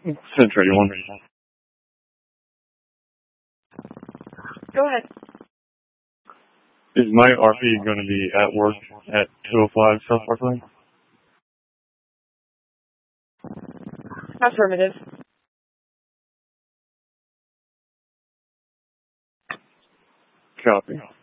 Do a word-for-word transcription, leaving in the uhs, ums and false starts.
Century one. Go ahead. Is my R P going to be at work at two oh five South Park Lane? Affirmative. Copy.